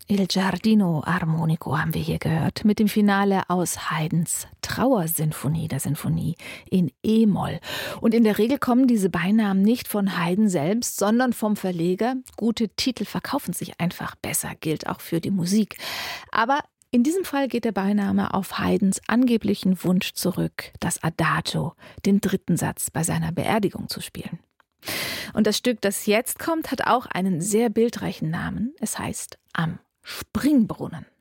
Il Giardino Armonico haben wir hier gehört, mit dem Finale aus Haydns Trauersinfonie, der Sinfonie in E-Moll. Und in der Regel kommen diese Beinamen nicht von Haydn selbst, sondern vom Verleger. Gute Titel verkaufen sich einfach besser, gilt auch für die Musik. Aber in diesem Fall geht der Beiname auf Haydns angeblichen Wunsch zurück, das Adagio, den dritten Satz bei seiner Beerdigung zu spielen. Und das Stück, das jetzt kommt, hat auch einen sehr bildreichen Namen. Es heißt Am Springbrunnen.